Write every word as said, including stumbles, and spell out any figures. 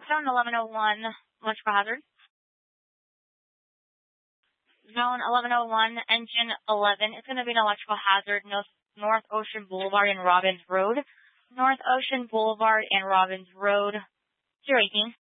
Zone eleven oh one, electrical hazard. Zone eleven oh one, engine eleven. It's going to be an electrical hazard, no, North Ocean Boulevard and Robbins Road. North Ocean Boulevard and Robbins Road. zero eighteen.